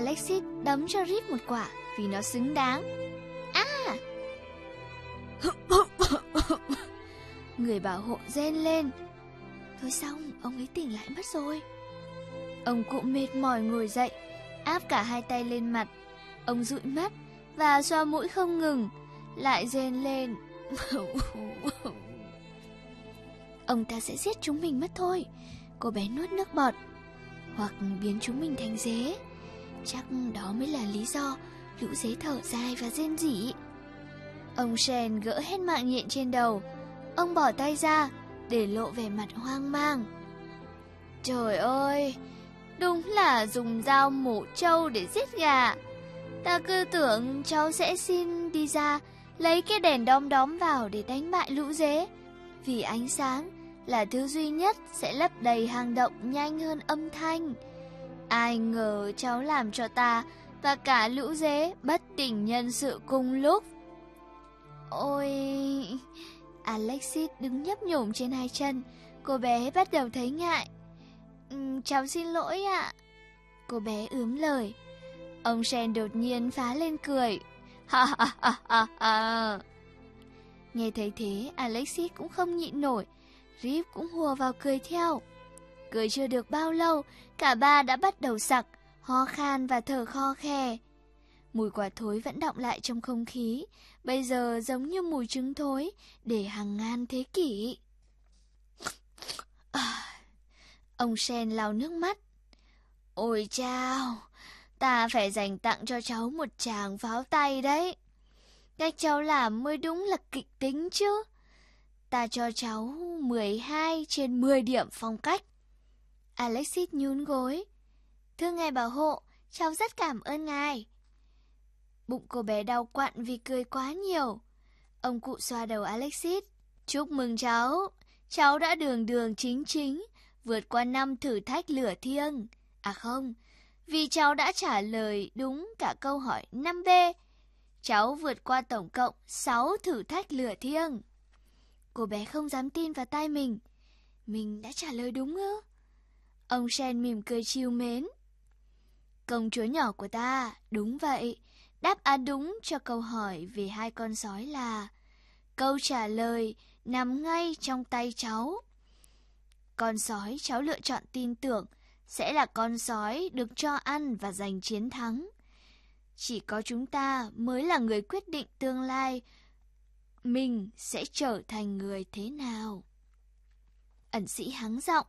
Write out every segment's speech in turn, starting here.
Alexis đấm cho Rip một quả vì nó xứng đáng. Người bảo hộ rên lên. Thôi xong, ông ấy tỉnh lại mất rồi. Ông cụ mệt mỏi ngồi dậy, áp cả hai tay lên mặt. Ông dụi mắt và xoa mũi không ngừng, lại rên lên. Ông ta sẽ giết chúng mình mất thôi. Cô bé nuốt nước bọt. Hoặc biến chúng mình thành dế. Chắc đó mới là lý do lũ dế thở dài và rên rỉ. Ông Shen gỡ hết mạng nhện trên đầu. Ông bỏ tay ra để lộ vẻ mặt hoang mang. Trời ơi, đúng là dùng dao mổ trâu để giết gà. Ta cứ tưởng cháu sẽ xin đi ra lấy cái đèn đom đóm vào để đánh bại lũ dế. Vì ánh sáng là thứ duy nhất sẽ lấp đầy hang động nhanh hơn âm thanh. Ai ngờ cháu làm cho ta và cả lũ dế bất tỉnh nhân sự cùng lúc. Ôi... Alexis đứng nhấp nhổm trên hai chân. Cô bé bắt đầu thấy ngại. Cháu xin lỗi ạ. Cô bé ướm lời. Ông Shen đột nhiên phá lên cười. Ha ha ha ha ha. Nghe thấy thế, Alexis cũng không nhịn nổi. Rip cũng hùa vào cười theo. Cười chưa được bao lâu, cả ba đã bắt đầu sặc, ho khan và thở khò khè. Mùi quả thối vẫn đọng lại trong không khí, bây giờ giống như mùi trứng thối để hàng ngàn thế kỷ. Ông Shen lau nước mắt. Ôi chao, ta phải dành tặng cho cháu một tràng pháo tay đấy. Cách cháu làm mới đúng là kịch tính chứ. Ta cho cháu 12 trên 10 điểm phong cách. Alexis nhún gối. Thưa ngài bảo hộ, cháu rất cảm ơn ngài. Bụng cô bé đau quặn vì cười quá nhiều. Ông cụ xoa đầu Alexis. Chúc mừng cháu. Cháu đã đường đường chính chính vượt qua 5 thử thách lửa thiêng. À không, vì cháu đã trả lời đúng cả câu hỏi 5B. Cháu vượt qua tổng cộng 6 thử thách lửa thiêng. Cô bé không dám tin vào tai mình. Mình đã trả lời đúng ư? Ông Shen mỉm cười trìu mến. Công chúa nhỏ của ta, đúng vậy. Đáp án đúng cho câu hỏi về hai con sói là câu trả lời nằm ngay trong tay cháu. Con sói cháu lựa chọn tin tưởng sẽ là con sói được cho ăn và giành chiến thắng. Chỉ có chúng ta mới là người quyết định tương lai mình sẽ trở thành người thế nào. Ẩn sĩ hắng giọng.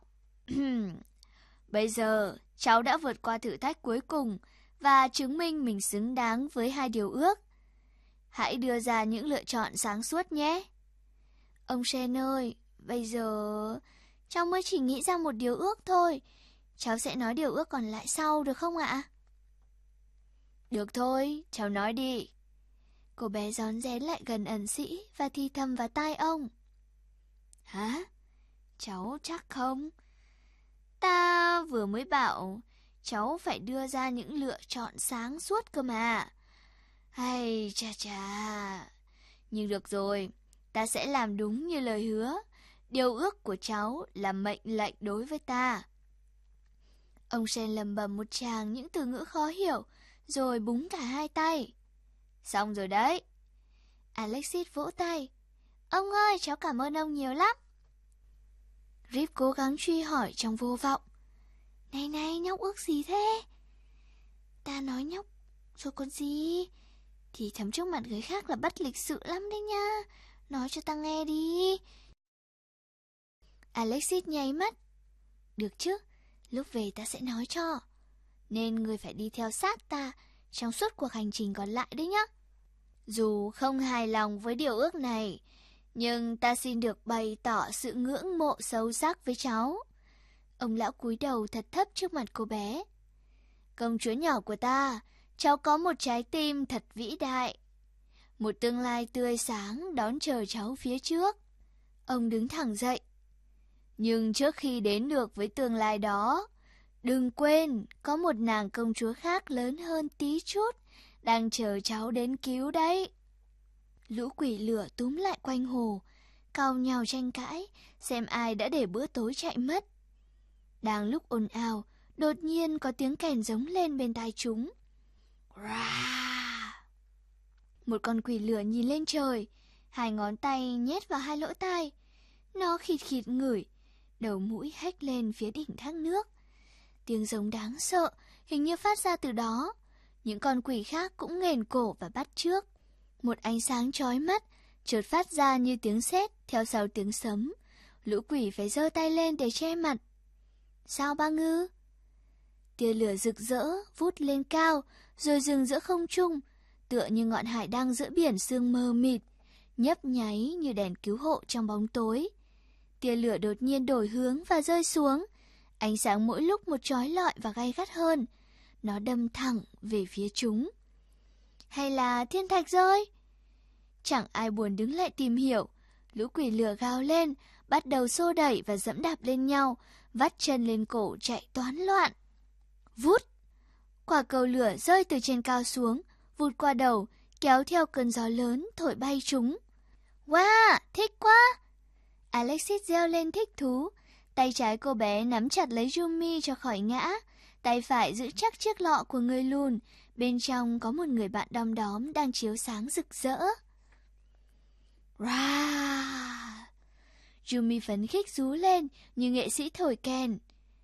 Bây giờ cháu đã vượt qua thử thách cuối cùng và chứng minh mình xứng đáng với 2 điều ước. Hãy đưa ra những lựa chọn sáng suốt nhé. Ông Shen ơi, bây giờ cháu mới chỉ nghĩ ra một điều ước thôi. Cháu sẽ nói điều ước còn lại sau được không ạ? Được thôi, cháu nói đi. Cô bé rón rén lại gần ẩn sĩ và thì thầm vào tai ông. Hả? Cháu chắc không? Ta vừa mới bảo cháu phải đưa ra những lựa chọn sáng suốt cơ mà. Hay chà chà. Nhưng được rồi, ta sẽ làm đúng như lời hứa. Điều ước của cháu là mệnh lệnh đối với ta. Ông Shen lầm bầm một tràng những từ ngữ khó hiểu, rồi búng cả hai tay. Xong rồi đấy. Alexis vỗ tay. Ông ơi, cháu cảm ơn ông nhiều lắm. Rip cố gắng truy hỏi trong vô vọng. Này, nhóc ước gì thế? Ta nói nhóc rồi còn gì? Thì thấm trước mặt người khác là bất lịch sự lắm đấy nha. Nói cho ta nghe đi. Alexis nháy mắt. Được chứ, lúc về ta sẽ nói cho. Nên người phải đi theo sát ta trong suốt cuộc hành trình còn lại đấy nhá. Dù không hài lòng với điều ước này, nhưng ta xin được bày tỏ sự ngưỡng mộ sâu sắc với cháu. Ông lão cúi đầu thật thấp trước mặt cô bé. Công chúa nhỏ của ta, cháu có một trái tim thật vĩ đại. Một tương lai tươi sáng đón chờ cháu phía trước. Ông đứng thẳng dậy. Nhưng trước khi đến được với tương lai đó, đừng quên có một nàng công chúa khác lớn hơn tí chút đang chờ cháu đến cứu đấy. Lũ quỷ lửa túm lại quanh hồ, cau nhàu tranh cãi xem ai đã để bữa tối chạy mất. Đang lúc ồn ào, đột nhiên có tiếng kèn rống lên bên tai chúng. Ra. Một con quỷ lửa nhìn lên trời, 2 ngón tay nhét vào 2 lỗ tai. Nó khịt khịt ngửi, đầu mũi hếch lên phía đỉnh thác nước. Tiếng giống đáng sợ hình như phát ra từ đó. Những con quỷ khác cũng nghển cổ và bắt chước. Một ánh sáng chói mắt chợt phát ra như tiếng sét theo sau tiếng sấm. Lũ quỷ phải giơ tay lên để che mặt. Sao Ba Ngư? Tia lửa rực rỡ vút lên cao rồi dừng giữa không trung, tựa như ngọn hải đăng giữa biển sương mờ mịt, nhấp nháy như đèn cứu hộ trong bóng tối. Tia lửa đột nhiên đổi hướng và rơi xuống. Ánh sáng mỗi lúc một chói lọi và gay gắt hơn. Nó đâm thẳng về phía chúng. Hay là thiên thạch rơi? Chẳng ai buồn đứng lại tìm hiểu. Lũ quỷ lửa gào lên, bắt đầu xô đẩy và dẫm đạp lên nhau, vắt chân lên cổ chạy toán loạn. Vút! Quả cầu lửa rơi từ trên cao xuống, vụt qua đầu, kéo theo cơn gió lớn thổi bay chúng. Wow, thích quá! Alexis reo lên thích thú. Tay trái cô bé nắm chặt lấy Yumi cho khỏi ngã, tay phải giữ chắc chiếc lọ của người lùn. Bên trong có một người bạn đom đóm đang chiếu sáng rực rỡ. Ra! Yumi phấn khích rú lên như nghệ sĩ thổi kèn.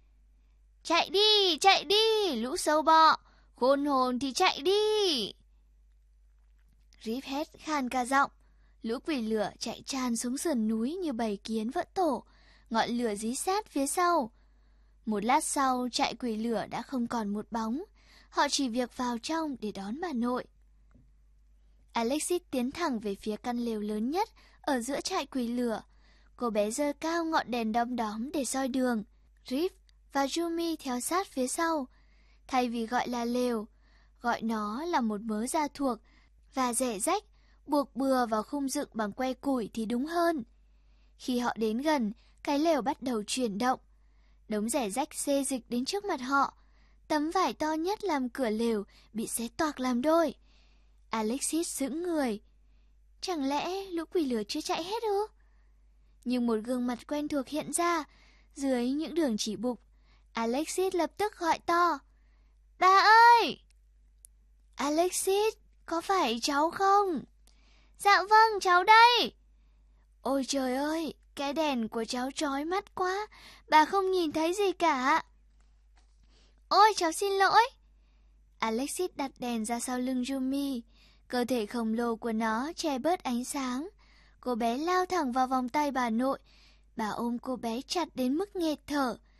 Chạy đi, lũ sâu bọ, khôn hồn thì chạy đi. Rip hét khan cả giọng. Lũ quỷ lửa chạy tràn xuống sườn núi như bầy kiến vỡ tổ, ngọn lửa dí sát phía sau. Một lát sau, trại quỷ lửa đã không còn một bóng. Họ chỉ việc vào trong để đón bà nội. Alexis tiến thẳng về phía căn lều lớn nhất ở giữa trại quỷ lửa. Cô bé giơ cao ngọn đèn đom đóm để soi đường. Rip và Yumi theo sát phía sau. Thay vì gọi là lều, gọi nó là một mớ da thuộc và rẻ rách, buộc bừa vào khung dựng bằng que củi thì đúng hơn. Khi họ đến gần, cái lều bắt đầu chuyển động. Đống rẻ rách xê dịch đến trước mặt họ. Tấm vải to nhất làm cửa lều bị xé toạc làm đôi. Alexis sững người. Chẳng lẽ lũ quỷ lửa chưa chạy hết ư? Nhưng một gương mặt quen thuộc hiện ra dưới những đường chỉ bục. Alexis lập tức gọi to. Bà ơi! Alexis, có phải cháu không? Dạ vâng, cháu đây. Ôi trời ơi, cái đèn của cháu chói mắt quá, bà không nhìn thấy gì cả. Ôi, cháu xin lỗi. Alexis đặt đèn ra sau lưng Yumi. Cơ thể khổng lồ của nó che bớt ánh sáng. Cô bé lao thẳng vào vòng tay bà nội. Bà ôm cô bé chặt đến mức nghẹt thở.